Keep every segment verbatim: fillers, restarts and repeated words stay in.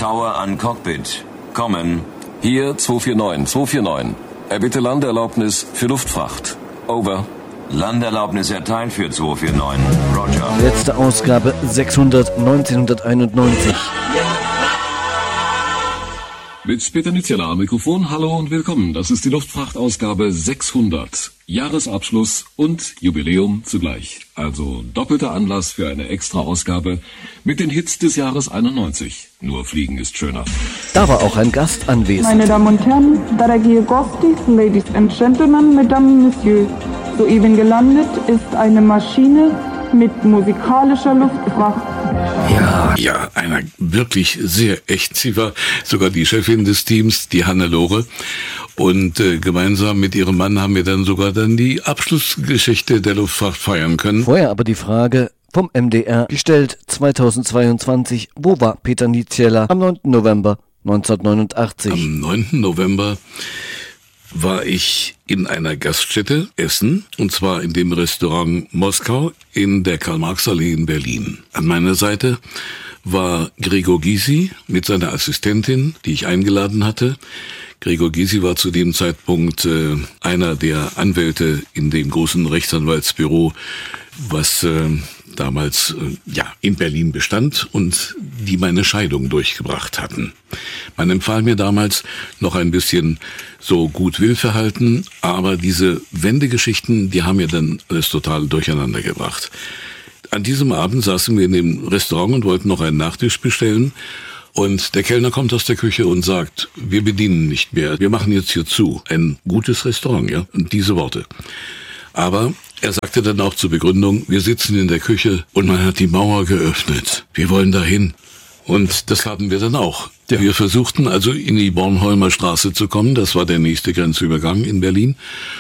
Tower an Cockpit. Kommen. Hier zwei vier neun, zwei vier neun. Erbitte Landeerlaubnis für Luftfracht. Over. Landeerlaubnis erteilt für zwei vier neun. Roger. Letzte Ausgabe sechshundert neunzehnhunderteinundneunzig. Mit Peter Nitzela am Mikrofon. Hallo und willkommen. Das ist die Luftfrachtausgabe sechshundert. Jahresabschluss und Jubiläum zugleich. Also doppelter Anlass für eine Extra-Ausgabe mit den Hits des Jahres einundneunzig. Nur Fliegen ist schöner. Da war auch ein Gast anwesend. Meine Damen und Herren, дорогие гости, Ladies and Gentlemen, Mesdames et Messieurs. Soeben gelandet ist eine Maschine mit musikalischer Luftfracht. Ja, ja, einer wirklich sehr echt. Sie war sogar die Chefin des Teams, die Hannelore. Und äh, gemeinsam mit ihrem Mann haben wir dann sogar dann die Abschlussgeschichte der Luftfracht feiern können. Vorher aber die Frage vom M D R gestellt zweitausendzweiundzwanzig. Wo war Peter Nitzela am neunten November neunzehnhundertneunundachtzig? Am neunten November war ich in einer Gaststätte essen, und zwar in dem Restaurant Moskau in der Karl-Marx-Allee in Berlin. An meiner Seite war Gregor Gysi mit seiner Assistentin, die ich eingeladen hatte. Gregor Gysi war zu dem Zeitpunkt äh, einer der Anwälte in dem großen Rechtsanwaltsbüro, was äh, damals äh, ja in Berlin bestand und die meine Scheidung durchgebracht hatten. Man empfahl mir damals noch ein bisschen so Gutwillverhalten, aber diese Wendegeschichten, die haben mir dann alles total durcheinander gebracht. An diesem Abend saßen wir in dem Restaurant und wollten noch einen Nachtisch bestellen. Und der Kellner kommt aus der Küche und sagt, wir bedienen nicht mehr, wir machen jetzt hier zu. Ein gutes Restaurant, ja, und diese Worte. Aber er sagte dann auch zur Begründung, wir sitzen in der Küche und man hat die Mauer geöffnet. Wir wollen dahin. Und das haben wir dann auch. Ja. Wir versuchten also in die Bornholmer Straße zu kommen, das war der nächste Grenzübergang in Berlin.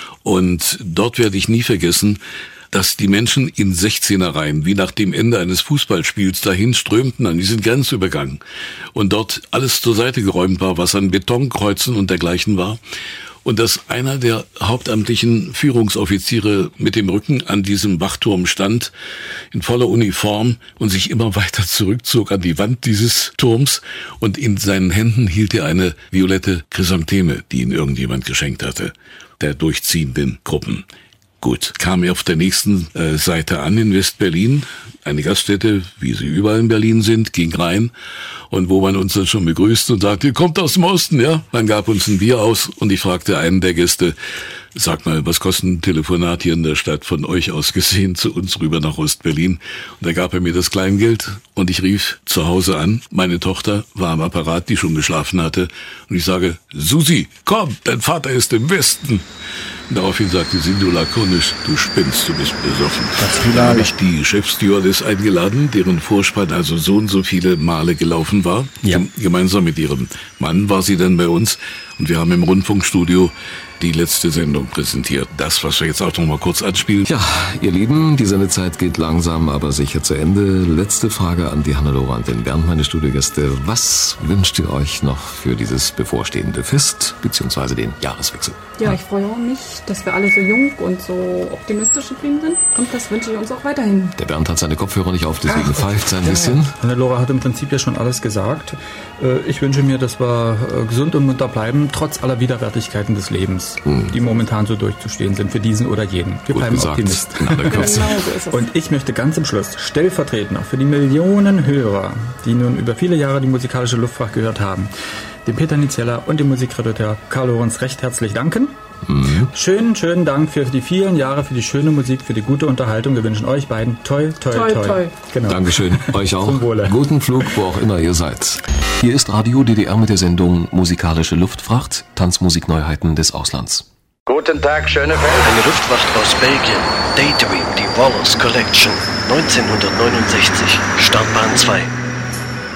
Und dort werde ich nie vergessen, dass die Menschen in Sechzehnerreihen, wie nach dem Ende eines Fußballspiels, dahin strömten an diesen Grenzübergang. Und dort alles zur Seite geräumt war, was an Betonkreuzen und dergleichen war. Und dass einer der hauptamtlichen Führungsoffiziere mit dem Rücken an diesem Wachturm stand, in voller Uniform, und sich immer weiter zurückzog an die Wand dieses Turms, und in seinen Händen hielt er eine violette Chrysantheme, die ihn irgendjemand geschenkt hatte, der durchziehenden Gruppen. Gut, kam er auf der nächsten äh, Seite an in West-Berlin, eine Gaststätte, wie sie überall in Berlin sind, ging rein, und wo man uns dann schon begrüßt und sagte, ihr kommt aus dem Osten, ja? Man gab uns ein Bier aus, und ich fragte einen der Gäste, sag mal, was kostet ein Telefonat hier in der Stadt von euch aus gesehen zu uns rüber nach Ost-Berlin? Und da gab er mir das Kleingeld, und ich rief zu Hause an. Meine Tochter war am Apparat, die schon geschlafen hatte, und ich sage, Susi, komm, dein Vater ist im Westen. Und daraufhin sagte sie nur lakonisch, du spinnst, du bist besoffen. Da habe ich die Chefstewardess eingeladen, deren Vorspann also so und so viele Male gelaufen war. Ja. Gemeinsam mit ihrem Mann war sie dann bei uns, und wir haben im Rundfunkstudio die letzte Sendung präsentiert. Das, was wir jetzt auch noch mal kurz anspielen. Ja, ihr Lieben, die Sendezeit geht langsam, aber sicher zu Ende. Letzte Frage an die Hannelore und den Bernd, meine Studiogäste. Was wünscht ihr euch noch für dieses bevorstehende Fest, beziehungsweise den Jahreswechsel? Ja, ich freue mich, dass wir alle so jung und so optimistisch geblieben sind. Und das wünsche ich uns auch weiterhin. Der Bernd hat seine Kopfhörer nicht auf, deswegen pfeift sein bisschen. Hannelore hat im Prinzip ja schon alles gesagt. Ich wünsche mir, dass wir gesund und munter bleiben, trotz aller Widerwärtigkeiten des Lebens, hm. die momentan so durchzustehen sind, für diesen oder jeden. Wir Gut bleiben gesagt. Optimist. Genau, so ist es. Und ich möchte ganz zum Schluss stellvertretend auch für die Millionen Hörer, die nun über viele Jahre die musikalische Luftfracht gehört haben, dem Peter Nitzela und dem Musikredakteur Karl Lorenz recht herzlich danken. Mhm. Schönen, schönen Dank für die vielen Jahre, für die schöne Musik, für die gute Unterhaltung. Wir wünschen euch beiden toi, toi, toi. toi. toi. Genau. Dankeschön. Euch auch. Zum Wohle. Guten Flug, wo auch immer ihr seid. Hier ist Radio D D R mit der Sendung Musikalische Luftfracht, Tanzmusikneuheiten des Auslands. Guten Tag, Schönefeld. Eine Luftfracht aus Belgien. Daydream, die Wallace Collection. neunzehnhundertneunundsechzig. Startbahn zwei.